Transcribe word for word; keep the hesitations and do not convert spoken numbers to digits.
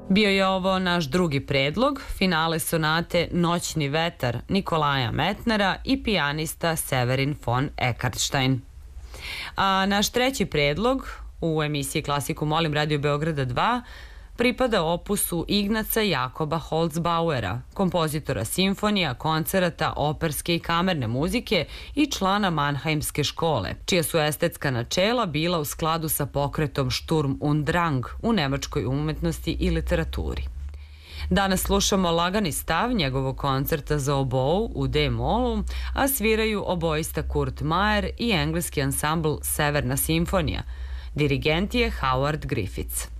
Bio je ovo naš drugi predlog, finale sonate Noćni vetar Nikolaja Metnera i pijanista Severin von Eckartstein. A naš treći predlog u emisiji Klasiku Molim Radio Beograda dva pripada opusu Ignaca Jakoba Holzbauera, kompozitora simfonija, koncerata, operske i kamerne muzike i člana Mannheimske škole, čija su estetska načela bila u skladu sa pokretom Sturm und Drang u nemačkoj umetnosti i literaturi. Danas slušamo lagani stav njegovog koncerta za obou u D-molu, a sviraju oboista Kurt Mayer i engleski ansambl Severna simfonija. Dirigent je Howard Griffiths.